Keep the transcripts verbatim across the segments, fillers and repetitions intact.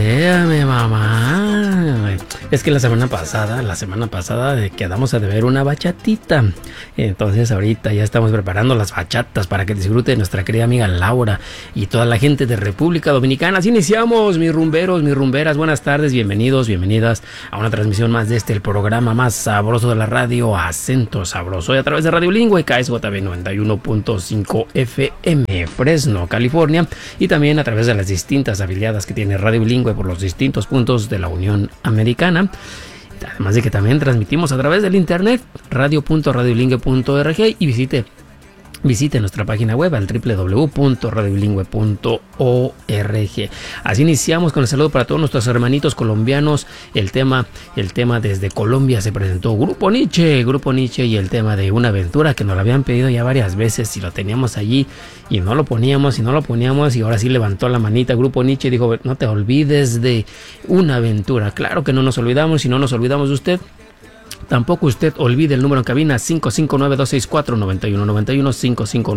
Bachatéame, mamá. Es que la semana pasada, la semana pasada quedamos a deber una bachatita. Entonces ahorita ya estamos preparando las bachatas para que disfrute nuestra querida amiga Laura y toda la gente de República Dominicana. Así iniciamos, mis rumberos, mis rumberas. Buenas tardes, bienvenidos, bienvenidas a una transmisión más de este, el programa más sabroso de la radio, Acento Sabroso. Y a través de Radio Bilingüe, K S J B noventa y uno punto cinco F M, Fresno, California. Y también a través de las distintas afiliadas que tiene Radio Bilingüe por los distintos puntos de la Unión Americana. Además de que también transmitimos a través del internet, radio punto radio bilingüe punto org, y visite Visite nuestra página web al doble u doble u doble u punto radio bilingüe punto org. Así iniciamos con el saludo para todos nuestros hermanitos colombianos. El tema, el tema desde Colombia se presentó Grupo Nietzsche, Grupo Nietzsche y el tema de Una Aventura, que nos lo habían pedido ya varias veces y lo teníamos allí y no lo poníamos y no lo poníamos, y ahora sí levantó la manita Grupo Nietzsche y dijo: no te olvides de Una Aventura. Claro que no nos olvidamos, y no nos olvidamos de usted. Tampoco usted olvide el número en cabina: cinco cinco nueve, dos seis cuatro, nueve uno nueve uno, cinco cinco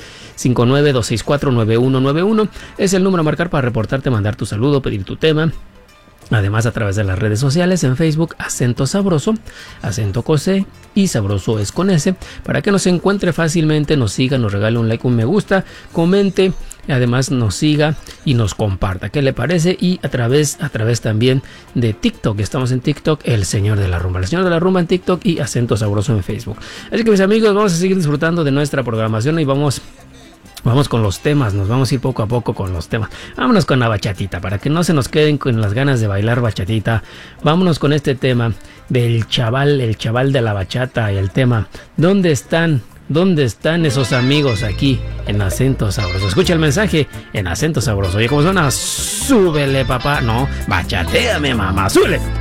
nueve, dos seis cuatro, nueve uno nueve uno. Es el número a marcar para reportarte, mandar tu saludo, pedir tu tema. Además, a través de las redes sociales, en Facebook, Acento Sabroso, Acento con C y Sabroso es con S, para que nos encuentre fácilmente, nos siga, nos regale un like, un me gusta, comente, además nos siga y nos comparta. ¿Qué le parece? Y a través, a través también de TikTok, estamos en TikTok, El Señor de la Rumba, El Señor de la Rumba en TikTok y Acento Sabroso en Facebook. Así que, mis amigos, vamos a seguir disfrutando de nuestra programación y vamos... Vamos con los temas, nos vamos a ir poco a poco con los temas. Vámonos con la bachatita, para que no se nos queden con las ganas de bailar bachatita. Vámonos con este tema del chaval, el chaval de la bachata, y el tema ¿dónde están? ¿Dónde están esos amigos aquí en Acento Sabroso? Escucha el mensaje en Acento Sabroso. Oye, ¿cómo suena? Súbele, papá. No, bachatéame, mamá, súbele.